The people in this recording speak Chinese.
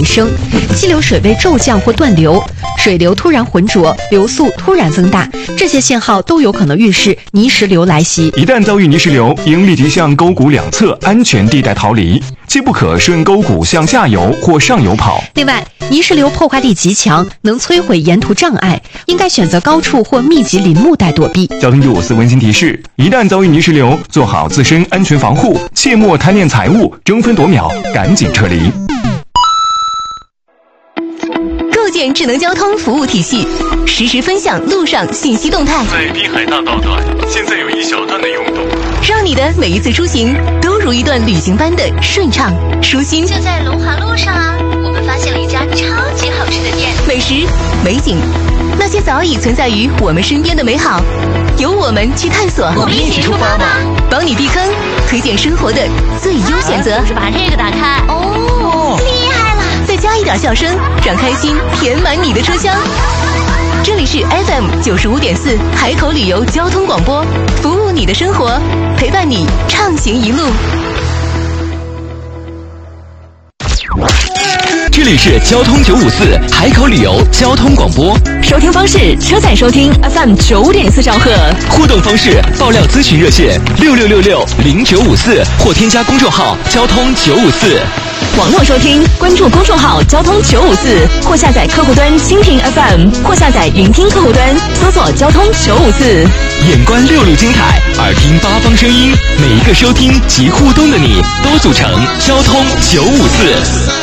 升，激流水位骤降或断流，水流突然浑浊，流速突然增大，这些信号都有可能预示泥石流来袭。 一旦遭遇泥石流，应立即向沟谷两侧安全地带逃离，切不可顺沟谷向下游或上游跑。 另外，泥石流破坏力极强，能摧毁沿途障碍，应该选择高处或密集林木带躲避。 交通954温馨提示：一旦遭遇泥石流，做好自身安全防护，切莫贪恋财物，争分夺秒，赶紧撤离。 构建智能交通服务体系，实时分享路上信息动态。 在滨海大道段，现在有一小段的拥堵， 让你的每一次出行都如一段旅行般的顺畅舒心。 就在龙华路上啊，我们发现了一家超级好吃的店， 美食、美景，那些早已存在于我们身边的美好，由我们去探索。 我们一起出发吧！ 帮你避坑，推荐生活的最优选择。 就是把这个打开哦，厉害了！ 再加一点笑声，让开心填满你的车厢。这里是 FM95.4海口旅游交通广播，服务你的生活，陪伴你畅行一路。 这里是交通954海口旅游交通广播， 收听方式：车载收听 FM95.4兆赫， 互动方式：爆料咨询热线66660954或添加公众号交通954。 网络收听，关注公众号交通954，或下载客户端蜻蜓 FM， 或下载云听客户端，搜索交通954。 眼观6路精彩，耳听8方声音，每一个收听及互动的你，都组成交通954。